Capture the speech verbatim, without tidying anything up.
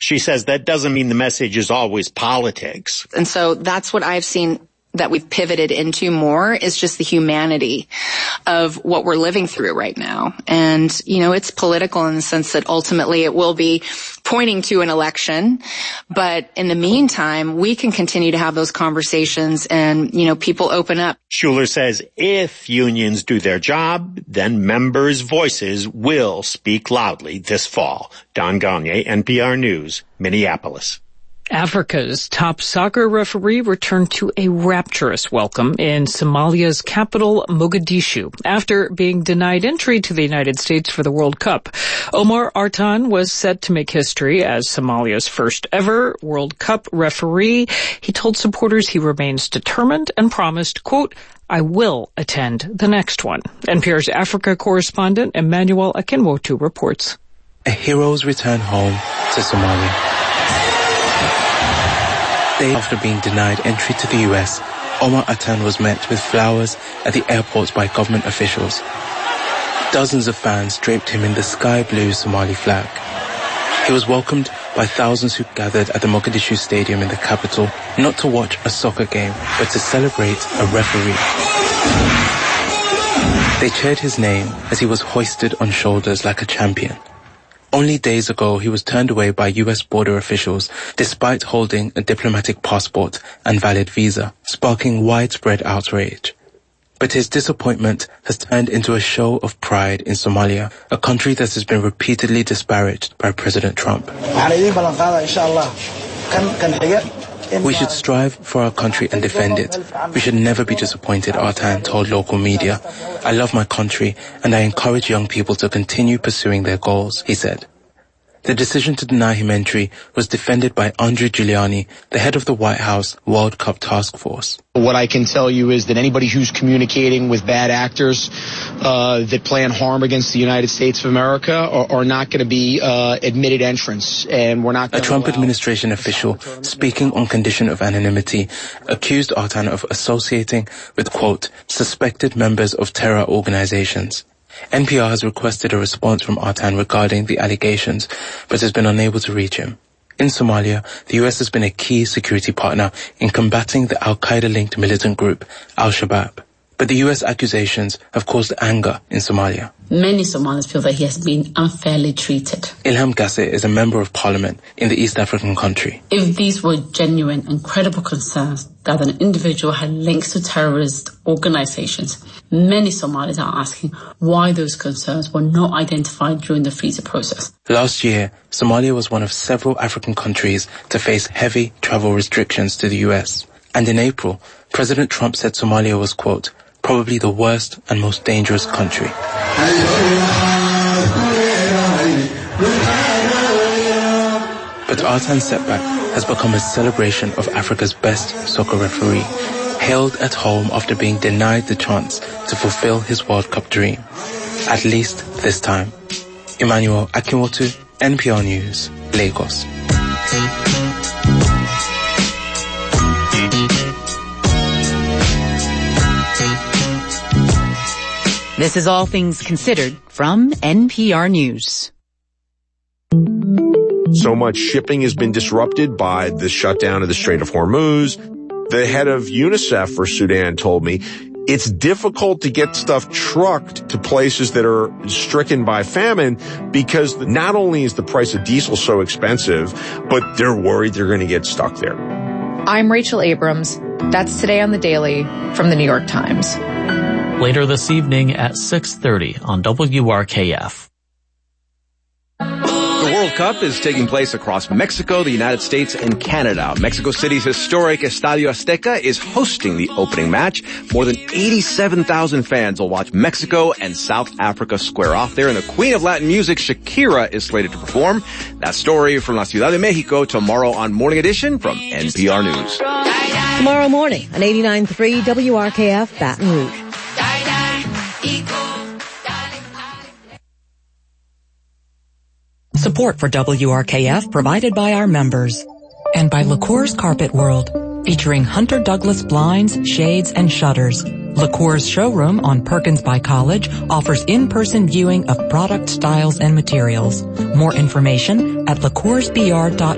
She says that doesn't mean the message is always politics. And so that's what I've seen that we've pivoted into more, is just the humanity of what we're living through right now. And, you know, it's political in the sense that ultimately it will be pointing to an election. But in the meantime, we can continue to have those conversations and, you know, people open up. Schuler says if unions do their job, then members' voices will speak loudly this fall. Don Gagné, N P R News, Minneapolis. Africa's top soccer referee returned to a rapturous welcome in Somalia's capital, Mogadishu, after being denied entry to the United States for the World Cup. Omar Artan was set to make history as Somalia's first ever World Cup referee. He told supporters he remains determined and promised, quote, I will attend the next one. N P R's Africa correspondent Emmanuel Akinwotu reports. A hero's return home to Somalia. Day after being denied entry to the U S, Omar Artan was met with flowers at the airport by government officials. Dozens of fans draped him in the sky blue Somali flag. He was welcomed by thousands who gathered at the Mogadishu Stadium in the capital, not to watch a soccer game, but to celebrate a referee. They cheered his name as he was hoisted on shoulders like a champion. Only days ago, he was turned away by U S border officials despite holding a diplomatic passport and valid visa, sparking widespread outrage. But his disappointment has turned into a show of pride in Somalia, a country that has been repeatedly disparaged by President Trump. We should strive for our country and defend it. We should never be disappointed, Artan told local media. I love my country and I encourage young people to continue pursuing their goals, he said. The decision to deny him entry was defended by Andrew Giuliani, the head of the White House World Cup Task Force. What I can tell you is that anybody who's communicating with bad actors uh, that plan harm against the United States of America are, are not going to be uh, admitted entrants, and we're not. A Trump allow- administration official speaking on condition of anonymity accused Artan of associating with, quote, suspected members of terror organizations. N P R has requested a response from Artan regarding the allegations, but has been unable to reach him. In Somalia, the U S has been a key security partner in combating the Al-Qaeda-linked militant group, Al-Shabaab. But the U S accusations have caused anger in Somalia. Many Somalis feel that he has been unfairly treated. Ilham Gasset is a member of parliament in the East African country. If these were genuine and credible concerns that an individual had links to terrorist organizations, many Somalis are asking why those concerns were not identified during the visa process. Last year, Somalia was one of several African countries to face heavy travel restrictions to the U S. And in April, President Trump said Somalia was, quote, probably the worst and most dangerous country. But Artan's setback has become a celebration of Africa's best soccer referee, hailed at home after being denied the chance to fulfill his World Cup dream. At least this time. Emmanuel Akinwotu, N P R News, Lagos. This is All Things Considered from N P R News. So much shipping has been disrupted by the shutdown of the Strait of Hormuz. The head of UNICEF for Sudan told me it's difficult to get stuff trucked to places that are stricken by famine because not only is the price of diesel so expensive, but they're worried they're going to get stuck there. I'm Rachel Abrams. That's Today on the Daily from the New York Times. Later this evening at six thirty on W R K F. The World Cup is taking place across Mexico, the United States, and Canada. Mexico City's historic Estadio Azteca is hosting the opening match. More than eighty-seven thousand fans will watch Mexico and South Africa square off there. And the Queen of Latin Music, Shakira, is slated to perform. That story from La Ciudad de Mexico tomorrow on Morning Edition from N P R News. Tomorrow morning on eighty-nine point three W R K F, Baton Rouge. Support for W R K F provided by our members and by LaCour's Carpet World, featuring Hunter Douglas blinds, shades, and shutters. LaCour's showroom on Perkins by College offers in-person viewing of product styles and materials. More information at lacoursbr dot com.